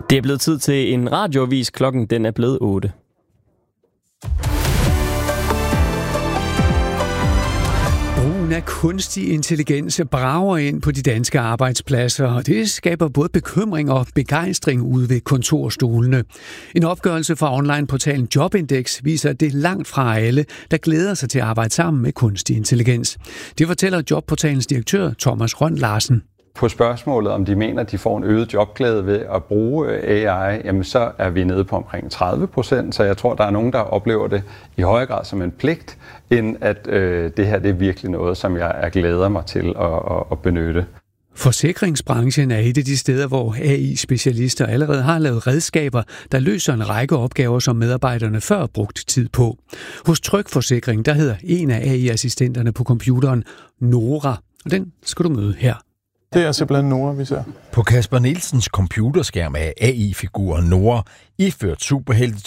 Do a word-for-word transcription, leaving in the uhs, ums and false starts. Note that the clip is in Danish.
Det er blevet tid til en radioavis. Klokken den er blevet otte. Brugen af kunstig intelligens brager ind på de danske arbejdspladser, og det skaber både bekymring og begejstring ude ved kontorstolene. En opgørelse fra onlineportalen Jobindex viser, at det er langt fra alle, der glæder sig til at arbejde sammen med kunstig intelligens. Det fortæller jobportalens direktør Thomas Rønn Larsen. På spørgsmålet, om de mener, at de får en øget jobglæde ved at bruge A I, jamen så er vi nede på omkring tredive procent, så jeg tror, der er nogen, der oplever det i højere grad som en pligt, end at øh, det her det er virkelig noget, som jeg er glæder mig til at, at, at benytte. Forsikringsbranchen er et af de steder, hvor A I-specialister allerede har lavet redskaber, der løser en række opgaver, som medarbejderne før brugt tid på. Hos Tryg Forsikring, der hedder en af A I-assistenterne på computeren Nora, og den skal du møde her. Det er simpelthen Nora, vi ser. På Kasper Nielsens computerskærm er A I-figuren Nora iført superhelte